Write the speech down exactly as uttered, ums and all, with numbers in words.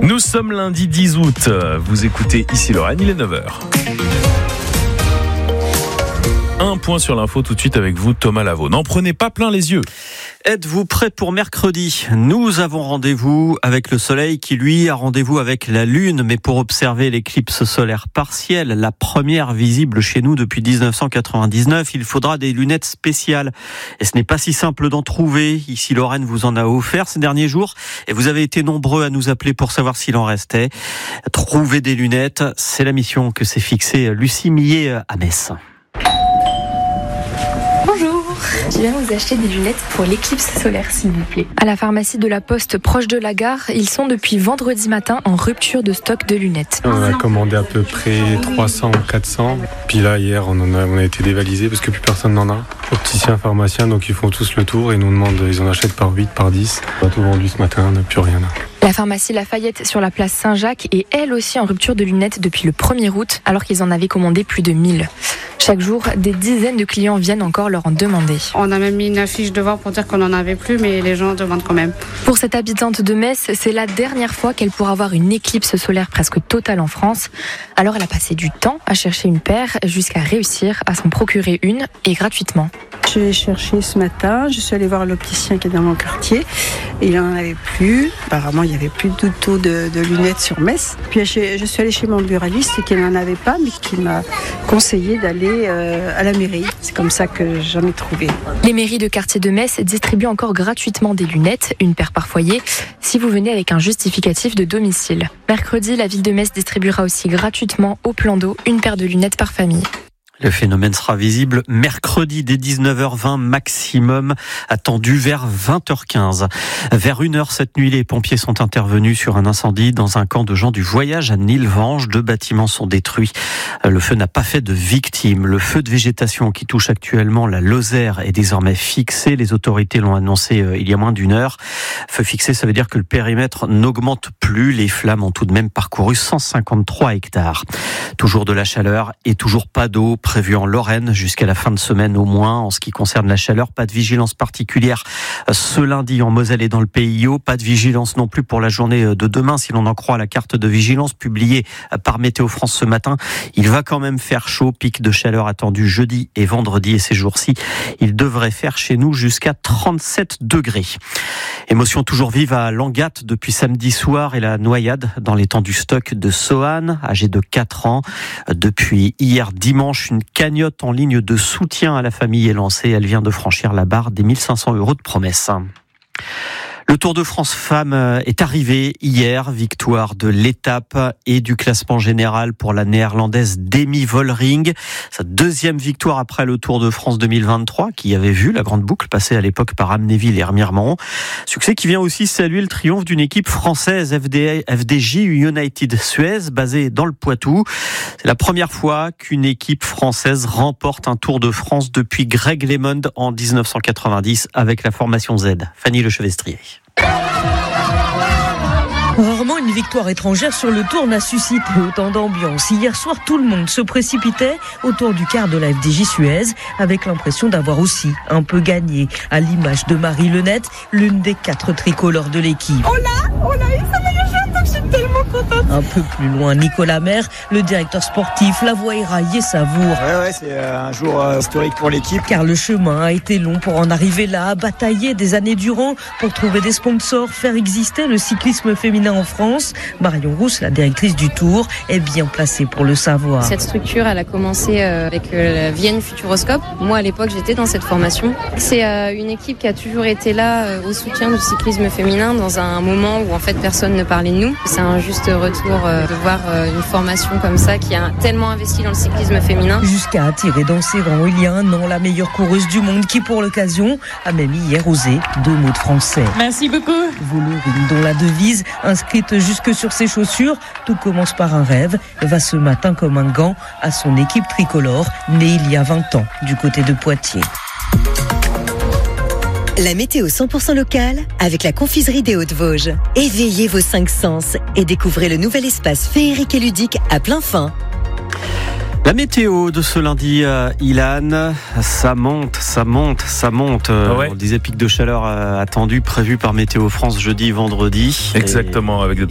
Nous sommes lundi dix août. Vous écoutez Ici Lorraine, il est neuf heures. Un point sur l'info tout de suite avec vous, Thomas Lavaux. N'en prenez pas plein les yeux. Êtes-vous prêts pour mercredi ? Nous avons rendez-vous avec le soleil qui, lui, a rendez-vous avec la lune. Mais pour observer l'éclipse solaire partielle, la première visible chez nous depuis dix-neuf cent quatre-vingt-dix-neuf, il faudra des lunettes spéciales. Et ce n'est pas si simple d'en trouver. Ici, Lorraine vous en a offert ces derniers jours. Et vous avez été nombreux à nous appeler pour savoir s'il en restait. Trouver des lunettes, c'est la mission que s'est fixée Lucie Millet à Metz. Bonjour, je viens vous acheter des lunettes pour l'éclipse solaire, s'il vous plaît. À la pharmacie de la Poste, proche de la gare, ils sont depuis vendredi matin en rupture de stock de lunettes. On a commandé à peu près trois cents ou quatre cents. Puis là, hier, on, en a, on a été dévalisé parce que plus personne n'en a. Opticiens, pharmaciens, donc ils font tous le tour et nous demandent, ils en achètent par huit, par dix. On a tout vendu ce matin, on n'a plus rien là. La pharmacie Lafayette sur la place Saint-Jacques est elle aussi en rupture de lunettes depuis le premier août, alors qu'ils en avaient commandé plus de mille. Chaque jour, des dizaines de clients viennent encore leur en demander. On a même mis une affiche devant pour dire qu'on n'en avait plus, mais les gens demandent quand même. Pour cette habitante de Metz, c'est la dernière fois qu'elle pourra avoir une éclipse solaire presque totale en France. Alors elle a passé du temps à chercher une paire jusqu'à réussir à s'en procurer une, et gratuitement. J'ai cherché ce matin, je suis allée voir l'opticien qui est dans mon quartier. Il n'en avait plus. Apparemment, il n'y avait plus du tout de, de lunettes sur Metz. Puis je suis allée chez mon buraliste et qu'il n'en avait pas, mais qui m'a conseillé d'aller euh, à la mairie. C'est comme ça que j'en ai trouvé. Les mairies de quartier de Metz distribuent encore gratuitement des lunettes, une paire par foyer, si vous venez avec un justificatif de domicile. Mercredi, la ville de Metz distribuera aussi gratuitement au plan d'eau une paire de lunettes par famille. Le phénomène sera visible mercredi dès dix-neuf heures vingt maximum, attendu vers vingt heures quinze. Vers une heure cette nuit, les pompiers sont intervenus sur un incendie dans un camp de gens du voyage à Nilvange. Deux bâtiments sont détruits. Le feu n'a pas fait de victimes. Le feu de végétation qui touche actuellement la Lozère est désormais fixé. Les autorités l'ont annoncé il y a moins d'une heure. Feu fixé, ça veut dire que le périmètre n'augmente plus. Les flammes ont tout de même parcouru cent cinquante-trois hectares. Toujours de la chaleur et toujours pas d'eau prévu en Lorraine jusqu'à la fin de semaine au moins. En ce qui concerne la chaleur, pas de vigilance particulière ce lundi en Moselle et dans le P I O. Pas de vigilance non plus pour la journée de demain si l'on en croit la carte de vigilance publiée par Météo France ce matin. Il va quand même faire chaud, pic de chaleur attendu jeudi et vendredi et ces jours-ci, il devrait faire chez nous jusqu'à trente-sept degrés. Émotion toujours vive à Langatte depuis samedi soir et la noyade dans l'étendue stock de Soane, âgé de quatre ans. Depuis hier dimanche, une cagnotte en ligne de soutien à la famille est lancée. Elle vient de franchir la barre des mille cinq cents euros de promesses. Le Tour de France Femmes est arrivé hier, victoire de l'étape et du classement général pour la néerlandaise Demi Vollering. Sa deuxième victoire après le Tour de France deux mille vingt-trois, qui avait vu la grande boucle passer à l'époque par Amnéville et Remiremont. Succès qui vient aussi saluer le triomphe d'une équipe française, F D, F D J United Suez, basée dans le Poitou. C'est la première fois qu'une équipe française remporte un Tour de France depuis Greg LeMond en dix-neuf cent quatre-vingt-dix avec la formation Z. Fanny Lechevestrier. Rarement une victoire étrangère sur le Tour n'a suscité autant d'ambiance. Hier soir, tout le monde se précipitait autour du quart de la F D J Suez avec l'impression d'avoir aussi un peu gagné, à l'image de Marie Lenette, l'une des quatre tricolores de l'équipe. On l'a, on l'a eu, ça m'a eu, je suis tellement contente. Un peu plus loin, Nicolas Maire, le directeur sportif, la voit éraillée savoure. Ouais, ouais, c'est un jour euh, historique pour l'équipe. Car le chemin a été long pour en arriver là, à batailler des années durant pour trouver des sponsors, faire exister le cyclisme féminin en France. Marion Rousse, la directrice du Tour, est bien placée pour le savoir. Cette structure, elle a commencé avec la Vienne Futuroscope. Moi, à l'époque, j'étais dans cette formation. C'est une équipe qui a toujours été là au soutien du cyclisme féminin dans un moment où en fait personne ne parlait de nous. C'est un juste retour de voir une formation comme ça qui a tellement investi dans le cyclisme féminin. Jusqu'à attirer dans ses rangs il y a un an la meilleure coureuse du monde qui, pour l'occasion, a même hier osé deux mots de français. Merci beaucoup. Vollering, dont la devise, inscrite jusque sur ses chaussures, tout commence par un rêve, va ce matin comme un gant à son équipe tricolore, née il y a vingt ans du côté de Poitiers. La météo cent pour cent locale avec la confiserie des Hauts-de-Vosges. Éveillez vos cinq sens et découvrez le nouvel espace féerique et ludique à plein fin. La météo de ce lundi à Ilan, ça monte, ça monte, ça monte. Ah ouais. On disait pic de chaleur attendu, prévu par Météo France jeudi, vendredi. Exactement, avec de